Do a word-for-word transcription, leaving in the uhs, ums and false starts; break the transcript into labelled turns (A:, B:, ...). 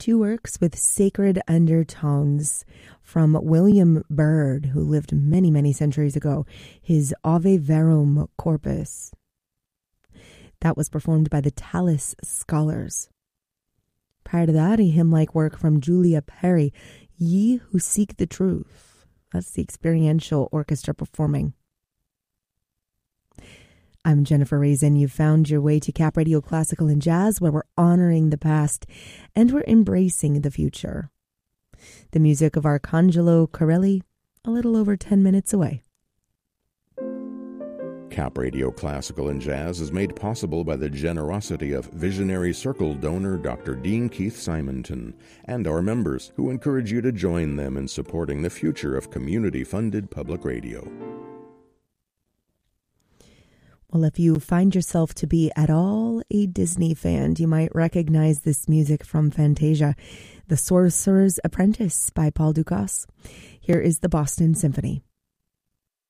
A: two works with sacred undertones from William Byrd, who lived many, many centuries ago, his Ave Verum Corpus. That was performed by the Tallis Scholars. Prior to that, a hymn-like work from Julia Perry, Ye Who Seek the Truth. That's the experiential orchestra performing. I'm Jennifer Raisin. You've found your way to Cap Radio Classical and Jazz, where we're honoring the past and we're embracing the future. The music of Arcangelo Corelli, a little over ten minutes away.
B: Cap Radio Classical and Jazz is made possible by the generosity of Visionary Circle donor Doctor Dean Keith Simonton and our members, who encourage you to join them in supporting the future of community-funded public radio.
A: Well, if you find yourself to be at all a Disney fan, you might recognize this music from Fantasia, The Sorcerer's Apprentice by Paul Dukas. Here is the Boston Symphony.